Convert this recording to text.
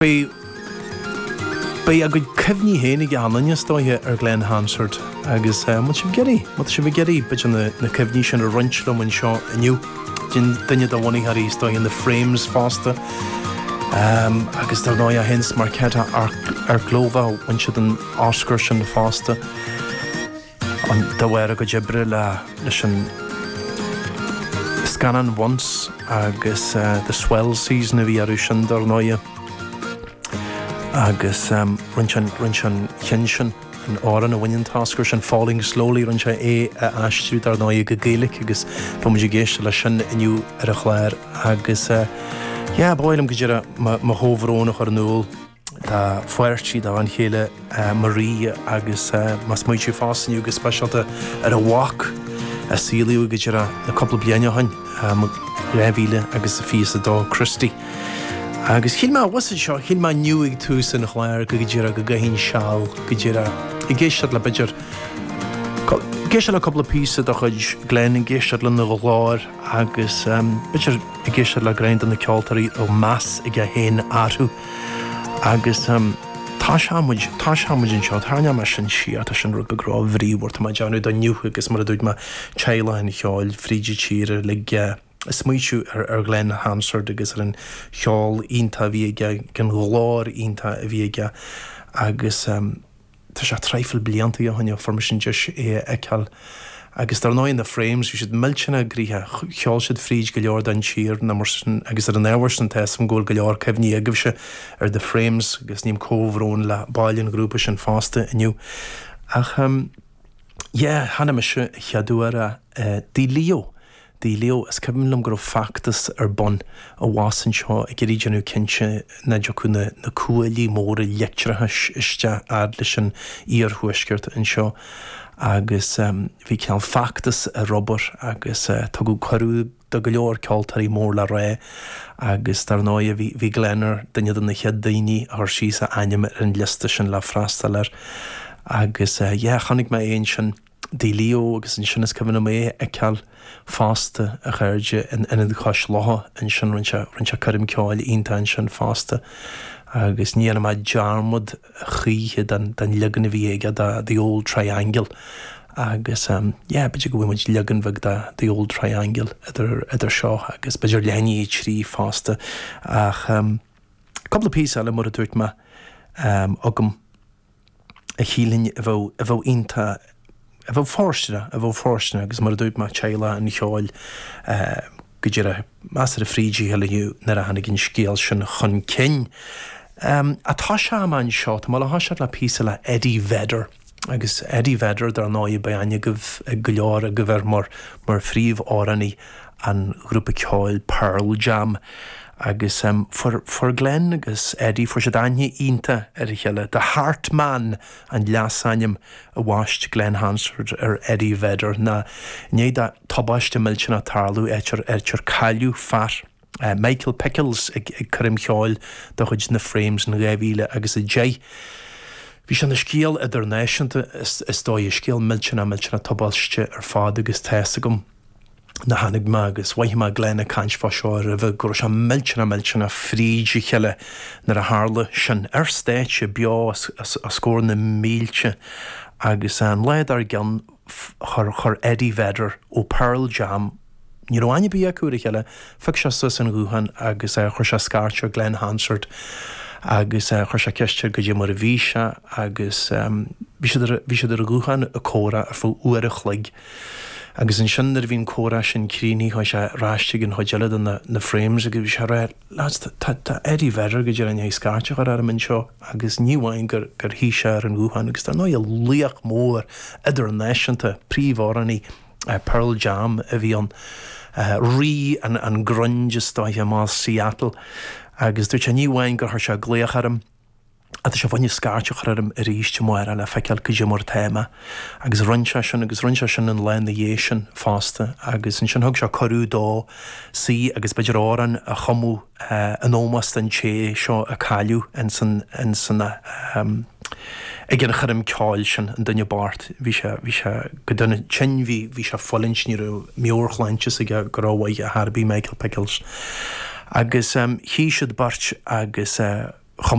Ba a go cefní hénig ananya stáithe Glen Hansard agus mu si bhgéirí bit na cefní sin a runtlum an seo aniu duine do bhainnig harí stáith in the frames fásta agus tar náid a hins mar ceta glóbha bhain siad an Oscar sin fásta an dáhhair a go debre leis an Scanan Once agus the swell season a bhí arú sin dar náid agus runsean chin an áran a bhain tascar sin Falling Slowly runse aistú dar náid go Gaelic agus pomuidir géiste le sin iniu ar a chléir agus báilm go dtíire má hóbhrónach ar núil tá foiirtí dá an chéile Marie agus mas muidú fásaniu agus speisialta ar a bhac a síliú go dtíire na coppla bliana hain réhíle agus a fíos a dá Christy. Agus chin má was seo chin má nuig tú san chléir go dtíire go gahín seáil go dtíire I ggéisiad le beidir géisiad le coppla písa a chuid glen in géisiad le na gláir agus beidir I géisiad le greint an na ceoltarí ó meas ag a héin áthú agus tá seamuid in seo tháine mar sin siad a sin rud berá bhríhhairt má deanú don nniucha agus mar a dúid má teile in cheáil fríide tíre le smuitiú ar Glen Hansard agus ar an cheáil ionta bhí gan gláir ionta a bhí agus tá sé treifil blianta a haine form sin deis ceall agus dar náid na frames bhí siad milltena gríthe cheáil siad fríd go leor den tír na mar agus ar an éhhar an test an ggóil go leor cehní agah se ar de frames agus níam cóhrón le bailíonn grúpa sin fásta iniu ach hanna me se cheadúar dí Leo is cebhlam gur factas ar bon a bhásan seo ag ríidirú cinse na deachúna na cuailí móra leictrathe iste ad leis an íorthuaisceart an seo agus bhí ceall factas a robar agus tá go choirú do go leor ceoltarí mór le ré agus tar náid bhí glénar duine na chead daoine ar síos a aim ar an lista sin le freistal agus chanig mé éon sin dí Leo agus an sin is cebhanna mé ag ceall fásta a chuirde in chais látha an sin runse chuim ceáil ionta an sin fásta agus níana má dearmod chíthe den legan a bhí aige the old triangle agus beidir go bhfuid legan bheh the old triangle idir seo agus beidir leanaí trí fásta ach coppla píos eile mar a dúirt me agam a chiílinn a bh ionta a bh fórstena agus mar a dúid má teile an cheáil go dtíire meas a frídí heileú nar a hanna ginn scéal sin chun cin. Atá se am seo má le hasise le písa le Eddie Vedder agus Eddie Vedder dar náid ba aine go leor a go bhar mar phríomh áraní an grúpa ceáil Pearl Jam agus for Glen agus Eddie for se daine ionta ar chéile the Heartman an leasanim a bháist Glen Hansard ar Eddie Vedder na néad a tabbaiste milltena tarlú éir caiú far Michael Pickles ag chuim cheáil do chuid na frames na réhíle agus a dé. Bhí se na scéal idir náisianta is dói scéal milltena tabbaiste ar fád agus teasta gom na hannig me agus waithí má Glenna caiint fá seo a bheith gur se milltena frídí cheile nar a hála sin ar stéitse beá a scóir na mílte agus an leid ar gan chur Eddie Vedder ó Pearl Jam ní roiine bí acuair cheile feic se sus an gúhan agus chuir se scartear Glen Hansard agus chuir se ceiste go dtí mar a bhíse agus bhí siidir a gúchan a córa ar fú uairich leig agus an sin ar bhín córa sin críní chu se ráiste an hoideile na frames agus bhí se réir tá Eddie Vedder go dtíar an scarteach ar an seo agus níomhhain gur híise ar an gúchan agus tá nó líoch mór idir an náisianta príomháraní Pearl Jam a bhí an rí an grunge stáithe má Seattle agus dúirt sé níomhhain gur se gléoch arm a tá sé bhaine scarteach arm a ríiste mór a le feiceal go dtí mar téma agus runse sin an lein na dhé sin fásta agus an sin thug se choú dá sí agus beidir áran a chomú an ómas an té seo a caiú in sanna ag gin chuim ceáil sin an duine bart bhí se go duna tin bhí se folintsníú méorchleinte a goráhaid a Harbí Michael Pickles agus hí siad bart agus